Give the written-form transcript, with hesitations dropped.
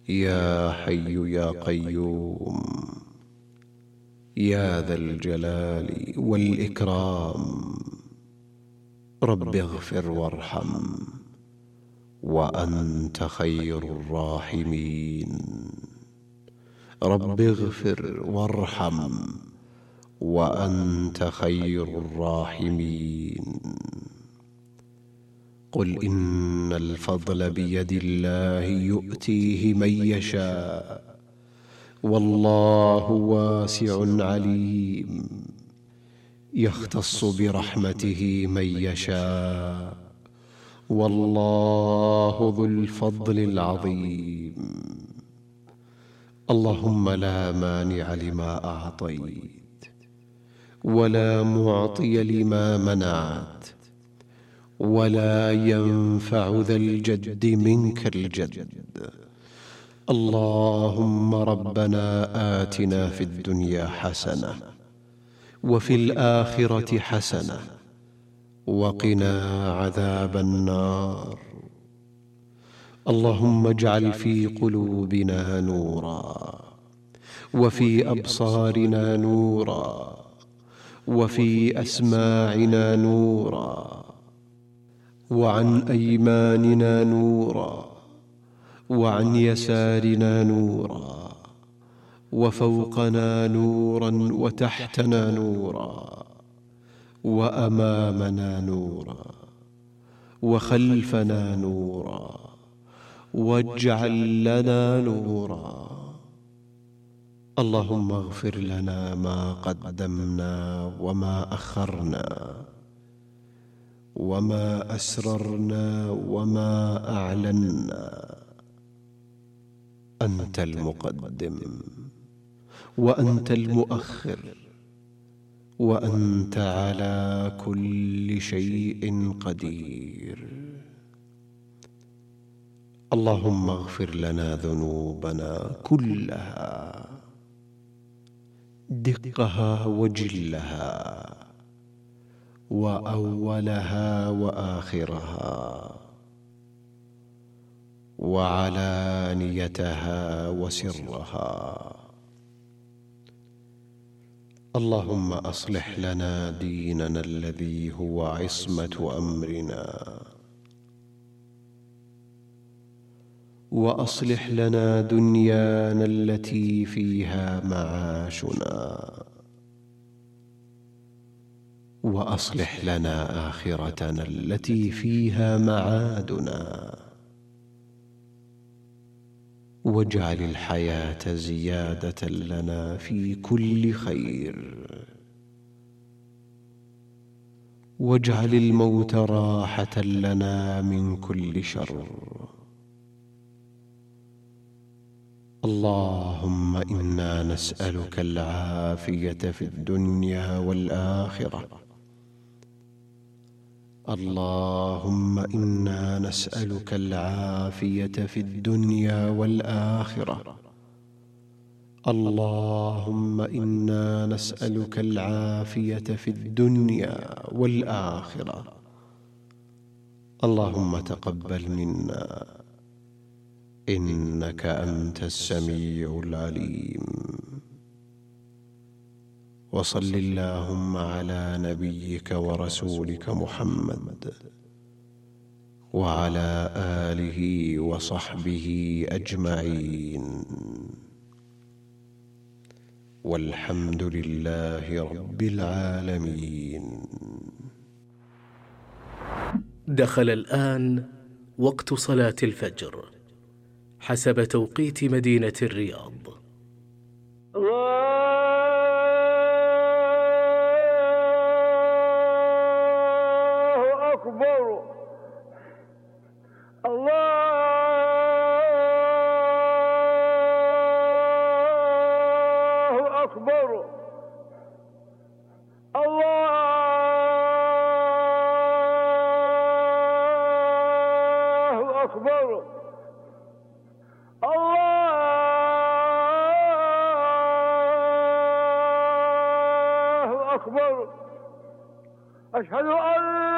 يا حي يا قيوم يا ذا الجلال والإكرام، رب اغفر وارحم وأنت خير الراحمين. رب اغفر وارحم وأنت خير الراحمين. قل إن الفضل بيد الله يؤتيه من يشاء والله واسع عليم، يختص برحمته من يشاء والله ذو الفضل العظيم. اللهم لا مانع لما أعطيت ولا معطي لما منعت ولا ينفع ذا الجد منك الجد. اللهم ربنا آتنا في الدنيا حسنة وفي الآخرة حسنة وقنا عذاب النار. اللهم اجعل في قلوبنا نورا وفي أبصارنا نورا وفي أسماعنا نورا وعن أيماننا نورا وعن يسارنا نورا وفوقنا نورا وتحتنا نورا وأمامنا نورا وخلفنا نورا، واجعل لنا نورا. اللهم اغفر لنا ما قدمنا وما أخرنا وما أسررنا وما أعلنا. أنت المقدم وأنت المؤخر وأنت على كل شيء قدير. اللهم اغفر لنا ذنوبنا كلها دقها وجلها وأولها وآخرها وعلانيتها وسرها. اللهم أصلح لنا ديننا الذي هو عصمة أمرنا، وأصلح لنا دنيانا التي فيها معاشنا، وأصلح لنا آخرتنا التي فيها معادنا، واجعل الحياة زيادة لنا في كل خير، واجعل الموت راحة لنا من كل شر. اللهم إنا نسألك العافية في الدنيا والآخرة. اللهم إنا نسألك العافية في الدنيا والآخرة. اللهم إنا نسألك العافية في الدنيا والآخرة. اللهم تقبل منا إنك أنت السميع العليم. وصل اللهم على نبيك ورسولك محمد وعلى آله وصحبه أجمعين، والحمد لله رب العالمين. دخل الآن وقت صلاة الفجر حسب توقيت مدينة الرياض. الله أكبر. الله أكبر. الله أكبر. الله أكبر. أشهد أن